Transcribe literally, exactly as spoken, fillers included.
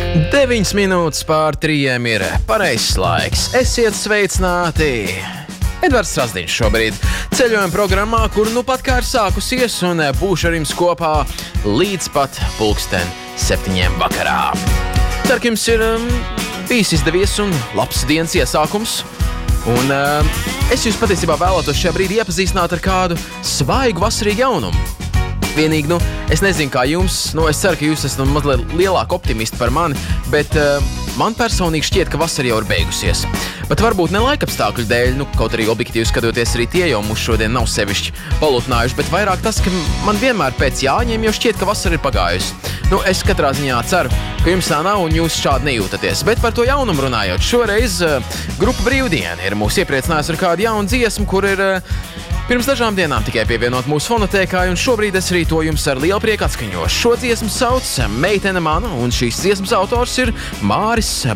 deviņas minūtes pār trījiem ir pareizs laiks. Esiet sveicināti! Edvards Strasdiņš šobrīd ceļojuma programmā, kur nu pat kā ir sākusies, un būšu ar jums kopā līdz pat pulksten septiņiem vakarā. Ceru, ka jums ir um, bijis izdevies un labs dienas iesākums. Un um, es jūs patiesībā vēlētos šajā brīdī iepazīstināt ar kādu svaigu vasarīgu jaunumu. Vienīgi, nu, es nezinu, kā jums, nu, es ceru, ka jūs esat mazliet lielāki optimisti par mani, bet uh, man personīgi šķiet, ka vasara jau ir beigusies. Bet varbūt ne laikapstākļu dēļ, nu, kaut arī objektīvi skatoties arī tie jau mūs šodien nav sevišķi palutinājuši, bet vairāk tas, ka man vienmēr pēc jāņem jau šķiet, ka vasara ir pagājusi. Nu, es katrā ziņā ceru, ka jums tā nav un jūs šādi nejūtaties. Bet par to jaunumu runājot, šoreiz uh, grupa Brīvdiena ir mūs iepriecinājusi ar kādu jaunu dziesmu, kur ir uh, pirms dažām dienām tikai pievienot mūsu fonotēkā, un šobrīd es arī to jums ar lielu prieku atskaņošu. Šo dziesmu sauc Meitene mana, un šīs dziesmas autors ir Māris